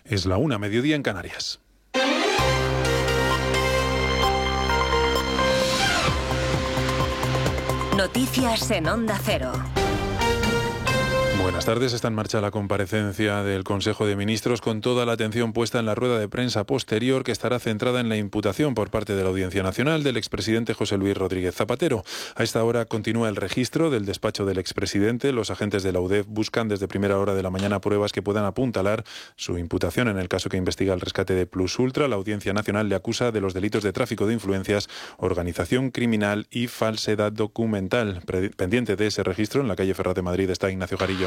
Es la 1, mediodía en Canarias. Noticias en Onda Cero. Buenas tardes. Está en marcha la comparecencia del Consejo de Ministros con toda la atención puesta en la rueda de prensa posterior que estará centrada en la imputación por parte de la Audiencia Nacional del expresidente José Luis Rodríguez Zapatero. A esta hora continúa el registro del despacho del expresidente. Los agentes de la UDEF buscan desde primera hora de la mañana pruebas que puedan apuntalar su imputación en el caso que investiga el rescate de Plus Ultra. La Audiencia Nacional le acusa de los delitos de tráfico de influencias, organización criminal y falsedad documental. Pendiente de ese registro, en la calle Ferraz de Madrid, está Ignacio Jarillo.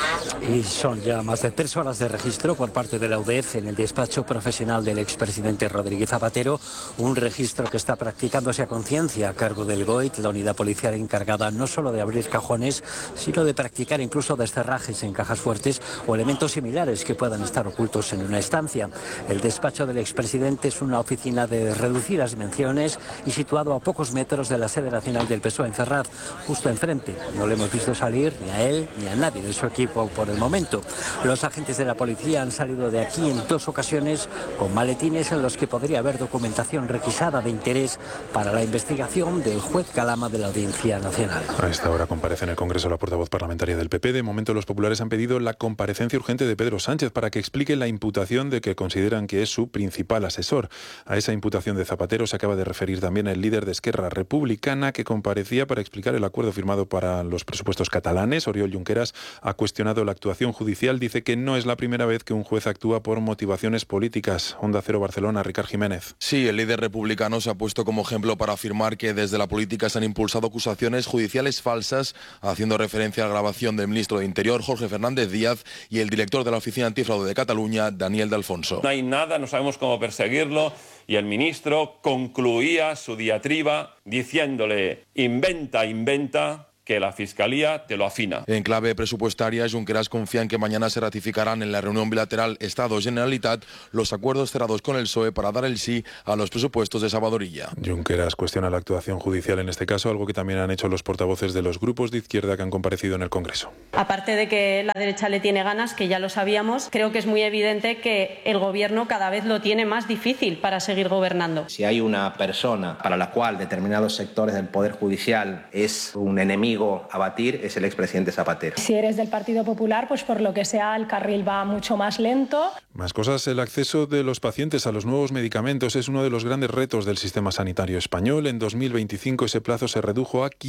Y son ya más de 3 horas de registro por parte de la UDEF en el despacho profesional del expresidente Rodríguez Zapatero, un registro que está practicándose a conciencia a cargo del GOIT, la unidad policial encargada no solo de abrir cajones, sino de practicar incluso descerrajes en cajas fuertes o elementos similares que puedan estar ocultos en una estancia. El despacho del expresidente es una oficina de reducidas dimensiones y situado a pocos metros de la sede nacional del PSOE en Ferraz, justo enfrente. No le hemos visto salir ni a él ni a nadie de su equipo por el momento. Los agentes de la policía han salido de aquí en 2 ocasiones con maletines en los que podría haber documentación requisada de interés para la investigación del juez Calama de la Audiencia Nacional. A esta hora comparece en el Congreso la portavoz parlamentaria del PP. De momento los populares han pedido la comparecencia urgente de Pedro Sánchez para que explique la imputación de que consideran que es su principal asesor. A esa imputación de Zapatero se acaba de referir también el líder de Esquerra Republicana, que comparecía para explicar el acuerdo firmado para los presupuestos catalanes. Oriol Junqueras ha cuestionado la actuación judicial. Dice que no es la primera vez que un juez actúa por motivaciones políticas. Onda Cero Barcelona, Ricard Jiménez. Sí, el líder republicano se ha puesto como ejemplo para afirmar que desde la política se han impulsado acusaciones judiciales falsas, haciendo referencia a la grabación del ministro de Interior, Jorge Fernández Díaz, y el director de la Oficina Antifraude de Cataluña, Daniel de Alfonso. No hay nada, no sabemos cómo perseguirlo, y el ministro concluía su diatriba diciéndole: inventa, que la Fiscalía te lo afina. En clave presupuestaria, Junqueras confía en que mañana se ratificarán en la reunión bilateral Estado-Generalitat los acuerdos cerrados con el PSOE para dar el sí a los presupuestos de Salvadorilla. Junqueras cuestiona la actuación judicial en este caso, algo que también han hecho los portavoces de los grupos de izquierda que han comparecido en el Congreso. Aparte de que la derecha le tiene ganas, que ya lo sabíamos, creo que es muy evidente que el Gobierno cada vez lo tiene más difícil para seguir gobernando. Si hay una persona para la cual determinados sectores del Poder Judicial es un enemigo a batir, es el expresidente Zapatero. Si eres del Partido Popular, pues por lo que sea el carril va mucho más lento. Más cosas, el acceso de los pacientes a los nuevos medicamentos es uno de los grandes retos del sistema sanitario español. En 2025 ese plazo se redujo a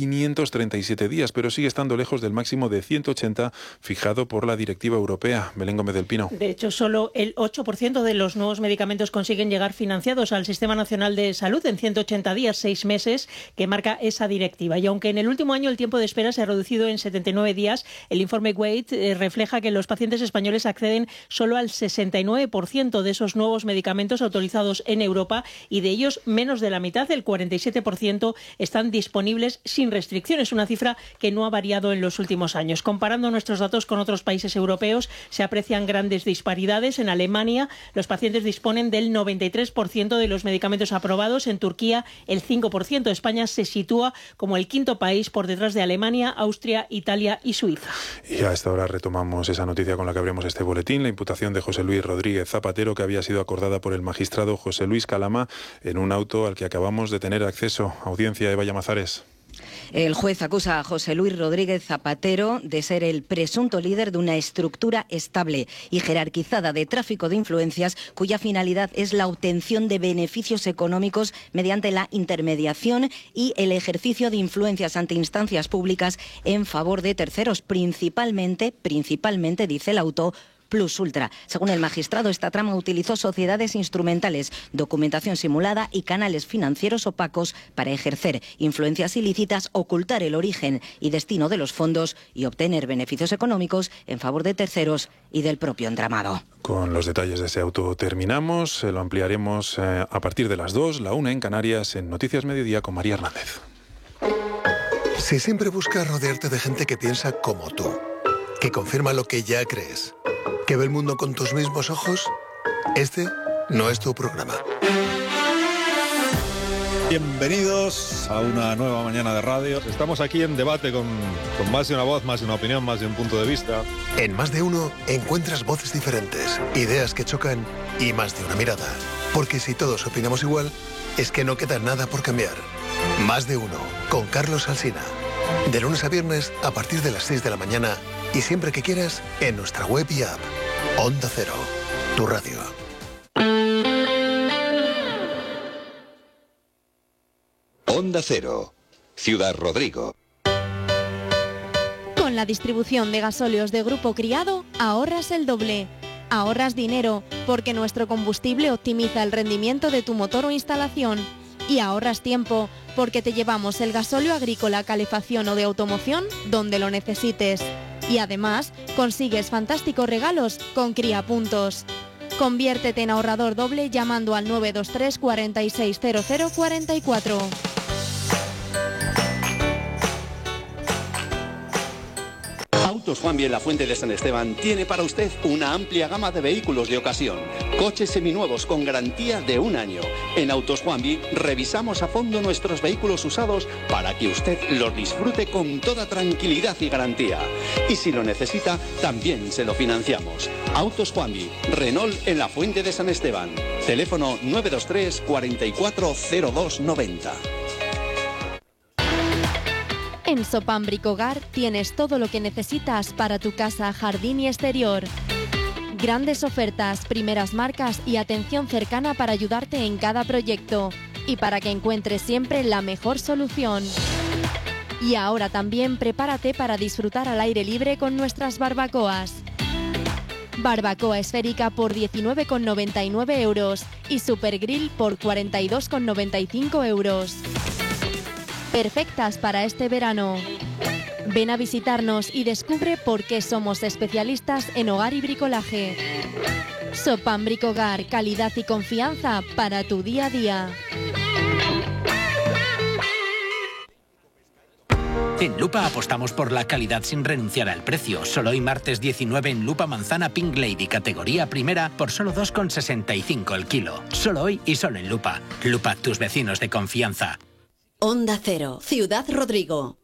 537 días, pero sigue estando lejos del máximo de 180 fijado por la directiva europea. Belén Gómez del Pino. De hecho, solo el 8% de los nuevos medicamentos consiguen llegar financiados al Sistema Nacional de Salud en 180 días, 6 meses, que marca esa directiva. Y aunque en el último año el tiempo de espera se ha reducido en 79 días, el informe Wait refleja que los pacientes españoles acceden solo al 69% de esos nuevos medicamentos autorizados en Europa, y de ellos menos de la mitad, el 47%, están disponibles sin restricciones, una cifra que no ha variado en los últimos años. Comparando nuestros datos con otros países europeos, se aprecian grandes disparidades. En Alemania, los pacientes disponen del 93% de los medicamentos aprobados, en Turquía el 5%. España se sitúa como el 5º país por detrás de Alemania, Austria, Italia y Suiza. Y a esta hora retomamos esa noticia con la que abrimos este boletín, la imputación de José Luis Rodríguez Zapatero, que había sido acordada por el magistrado José Luis Calama en un auto al que acabamos de tener acceso. Audiencia, Eva Llamazares. El juez acusa a José Luis Rodríguez Zapatero de ser el presunto líder de una estructura estable y jerarquizada de tráfico de influencias, cuya finalidad es la obtención de beneficios económicos mediante la intermediación y el ejercicio de influencias ante instancias públicas en favor de terceros, principalmente, dice el auto, Plus Ultra. Según el magistrado, esta trama utilizó sociedades instrumentales, documentación simulada y canales financieros opacos para ejercer influencias ilícitas, ocultar el origen y destino de los fondos y obtener beneficios económicos en favor de terceros y del propio entramado. Con los detalles de ese auto terminamos. Lo ampliaremos a partir de las 2, la 1 en Canarias, en Noticias Mediodía con María Hernández. Si siempre buscas rodearte de gente que piensa como tú, que confirma lo que ya crees, que ve el mundo con tus mismos ojos, este no es tu programa. Bienvenidos a una nueva mañana de radio. Estamos aquí en debate con más de una voz, más de una opinión, más de un punto de vista. En Más de Uno encuentras voces diferentes, ideas que chocan y más de una mirada. Porque si todos opinamos igual, es que no queda nada por cambiar. Más de Uno, con Carlos Alsina. De lunes a viernes a partir de las 6 de la mañana y siempre que quieras en nuestra web y app. Onda Cero, tu radio. Onda Cero, Ciudad Rodrigo. Con la distribución de gasóleos de Grupo Criado, ahorras el doble. Ahorras dinero porque nuestro combustible optimiza el rendimiento de tu motor o instalación. Y ahorras tiempo porque te llevamos el gasóleo agrícola, calefacción o de automoción donde lo necesites. Y además, consigues fantásticos regalos con Cría Puntos. Conviértete en ahorrador doble llamando al 923 4600 44. Autos Juanvi en la Fuente de San Esteban tiene para usted una amplia gama de vehículos de ocasión. Coches seminuevos con garantía de 1 año. En Autos Juanvi revisamos a fondo nuestros vehículos usados para que usted los disfrute con toda tranquilidad y garantía. Y si lo necesita, también se lo financiamos. Autos Juanvi, Renault en la Fuente de San Esteban. Teléfono 923 440290. En Sopam Bricogar tienes todo lo que necesitas para tu casa, jardín y exterior. Grandes ofertas, primeras marcas y atención cercana para ayudarte en cada proyecto y para que encuentres siempre la mejor solución. Y ahora también prepárate para disfrutar al aire libre con nuestras barbacoas. Barbacoa esférica por 19,99 euros y Super Grill por 42,95 euros. Perfectas para este verano. Ven a visitarnos y descubre por qué somos especialistas en hogar y bricolaje. Sopam Bricogar, calidad y confianza para tu día a día. En Lupa apostamos por la calidad sin renunciar al precio. Solo hoy martes 19 en Lupa manzana Pink Lady categoría primera por solo 2,65 el kilo. Solo hoy y solo en Lupa. Lupa, tus vecinos de confianza. Onda Cero, Ciudad Rodrigo.